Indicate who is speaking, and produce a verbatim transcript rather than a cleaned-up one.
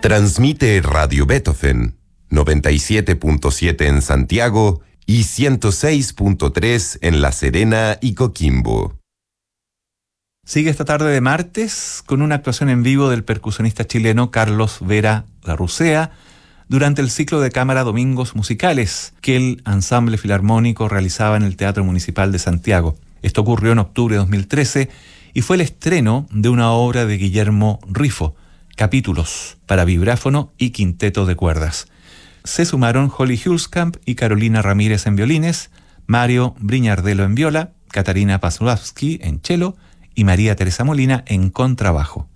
Speaker 1: Transmite Radio Beethoven, noventa y siete punto siete en Santiago y ciento seis punto tres en La Serena y Coquimbo.
Speaker 2: Sigue esta tarde de martes con una actuación en vivo del percusionista chileno Carlos Vera Larrucea durante el ciclo de cámara Domingos Musicales que el Ensamble Filarmónico realizaba en el Teatro Municipal de Santiago. Esto ocurrió en octubre de dos mil trece y fue el estreno de una obra de Guillermo Rifo, Capítulos, para vibráfono y quinteto de cuerdas. Se sumaron Holly Hulskamp y Carolina Ramírez en violines, Mario Briñardelo en viola, Katarina Pasławski en cello y María Teresa Molina en contrabajo.